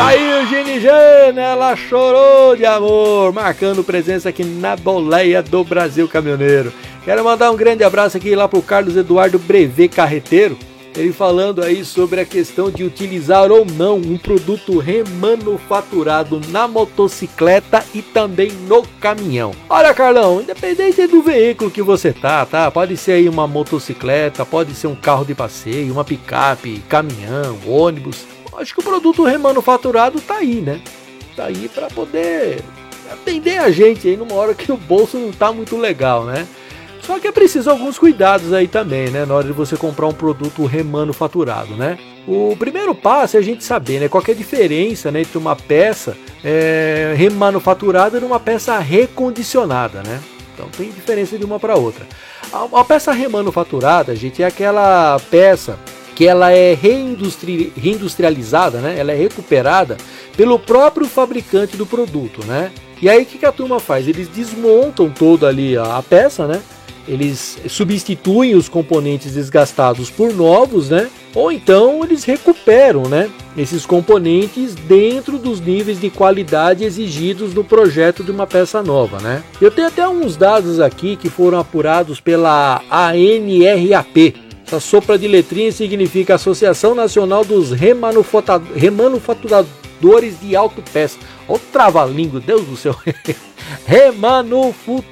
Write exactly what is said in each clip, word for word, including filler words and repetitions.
Aí o Ginijana, ela chorou de amor, marcando presença aqui na boleia do Brasil Caminhoneiro. Quero mandar um grande abraço aqui lá pro Carlos Eduardo Brevet Carreteiro, ele falando aí sobre a questão de utilizar ou não um produto remanufaturado na motocicleta e também no caminhão. Olha, Carlão, independente do veículo que você tá, tá? Pode ser aí uma motocicleta, pode ser um carro de passeio, uma picape, caminhão, ônibus. Acho que o produto remanufaturado tá aí, né? Tá aí para poder atender a gente aí numa hora que o bolso não tá muito legal, né? Só que é preciso alguns cuidados aí também, né? Na hora de você comprar um produto remanufaturado, né? O primeiro passo é a gente saber, né? Qual que é a diferença, né, entre uma peça é, remanufaturada e uma peça recondicionada, né? Então tem diferença de uma para outra. A, a peça remanufaturada, gente, é aquela peça que ela é reindustri, reindustrializada, né? Ela é recuperada pelo próprio fabricante do produto, né? E aí o que, que a turma faz? Eles desmontam toda ali a, a peça, né? Eles substituem os componentes desgastados por novos, né? Ou então eles recuperam, né, esses componentes dentro dos níveis de qualidade exigidos no projeto de uma peça nova, né? Eu tenho até uns dados aqui que foram apurados pela A N R A P. Essa sopra de letrinha significa Associação Nacional dos Remanufatura- Remanufaturadores de Autopeças. Olha o trava-língua, Deus do céu. Remanufu...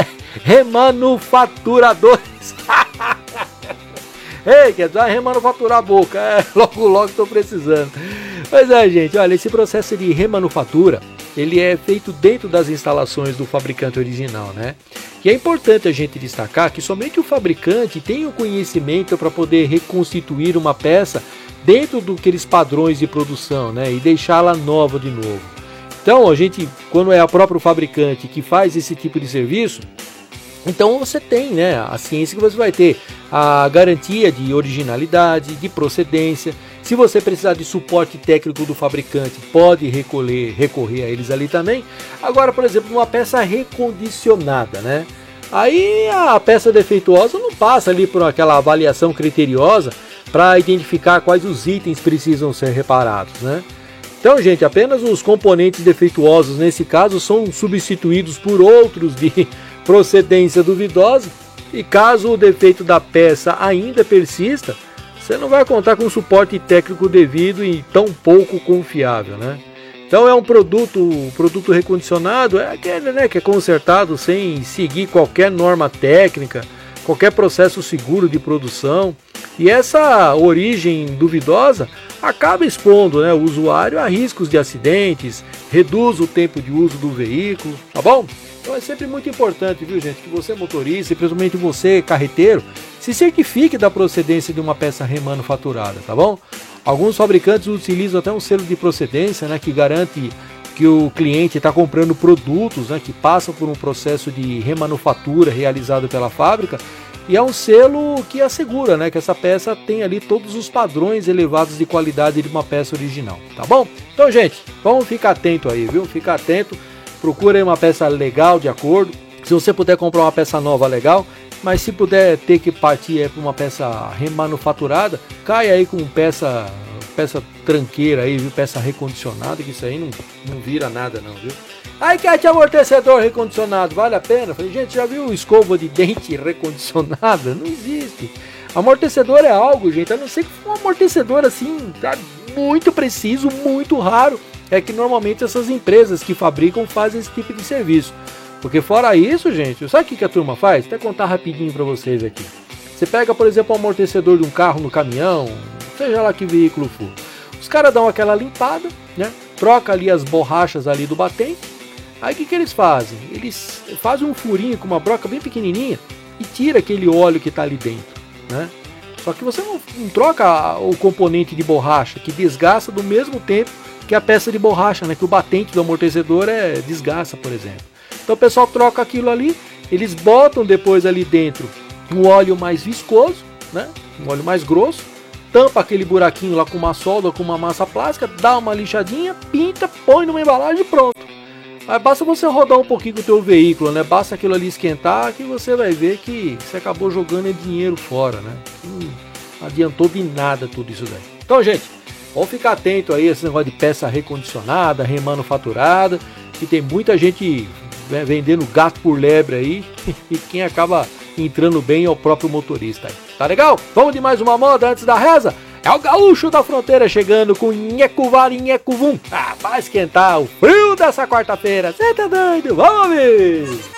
Remanufaturadores. Ei, quer dizer, remanufaturar a boca. É, logo, logo estou precisando. Mas é, gente, olha, esse processo de remanufatura, ele é feito dentro das instalações do fabricante original, né? E é importante a gente destacar que somente o fabricante tem o conhecimento para poder reconstituir uma peça dentro daqueles padrões de produção, né? E deixá-la nova de novo. Então, a gente, quando é o próprio fabricante que faz esse tipo de serviço, então você tem, né, a ciência que você vai ter a garantia de originalidade, de procedência. Se você precisar de suporte técnico do fabricante, pode recolher, recorrer a eles ali também. Agora, por exemplo, uma peça recondicionada, né? Aí a peça defeituosa não passa ali por aquela avaliação criteriosa para identificar quais os itens precisam ser reparados, né? Então, gente, apenas os componentes defeituosos, nesse caso, são substituídos por outros de procedência duvidosa. E caso o defeito da peça ainda persista, você não vai contar com suporte técnico devido e tão pouco confiável, né? Então é um produto, produto recondicionado, é aquele, né, que é consertado sem seguir qualquer norma técnica, qualquer processo seguro de produção. E essa origem duvidosa acaba expondo, né, o usuário a riscos de acidentes, reduz o tempo de uso do veículo, tá bom? Então é sempre muito importante, viu, gente, que você motorista e principalmente você carreteiro, se certifique da procedência de uma peça remanufaturada, tá bom? Alguns fabricantes utilizam até um selo de procedência, né, que garante que o cliente está comprando produtos, né, que passam por um processo de remanufatura realizado pela fábrica, e é um selo que assegura, né, que essa peça tem ali todos os padrões elevados de qualidade de uma peça original, tá bom? Então, gente, vamos ficar atento aí, viu? Fica atento, procura aí uma peça legal, de acordo. Se você puder comprar uma peça nova, legal, mas se puder ter que partir é, para uma peça remanufaturada, cai aí com peça, peça tranqueira aí, viu? Peça recondicionada, que isso aí não, não vira nada não, viu? Aí quer de amortecedor recondicionado, vale a pena? Falei, gente, já viu escova de dente recondicionada? Não existe. Amortecedor é algo, gente, a não ser que for um amortecedor assim, tá, muito preciso, muito raro, é que normalmente essas empresas que fabricam fazem esse tipo de serviço. Porque fora isso, gente, sabe o que, que a turma faz? Vou até contar rapidinho para vocês aqui. Você pega, por exemplo, o amortecedor de um carro no caminhão, seja lá que veículo for. Os caras dão aquela limpada, né? Troca ali as borrachas ali do batente. Aí o que, que eles fazem? Eles fazem um furinho com uma broca bem pequenininha e tira aquele óleo que está ali dentro, né? Só que você não, não troca o componente de borracha, que desgasta do mesmo tempo que a peça de borracha, né? Que o batente do amortecedor é desgasta, por exemplo. Então o pessoal troca aquilo ali, eles botam depois ali dentro um óleo mais viscoso, né? Um óleo mais grosso, tampa aquele buraquinho lá com uma solda, com uma massa plástica, dá uma lixadinha, pinta, põe numa embalagem e pronto. Aí basta você rodar um pouquinho com o teu veículo, né? Basta aquilo ali esquentar que você vai ver que você acabou jogando dinheiro fora, né? Não adiantou de nada tudo isso daí. Então, gente, Vamos ficar atento aí a esse negócio de peça recondicionada, remanufaturada, que tem muita gente vendendo gato por lebre aí, e quem acaba entrando bem é o próprio motorista aí. Tá legal? Vamos de mais uma moda antes da reza? É o Gaúcho da Fronteira chegando com Nhecuvar e Nhecuvum. Ah, vai esquentar o frio dessa quarta-feira. Você tá doido? Vamos ver!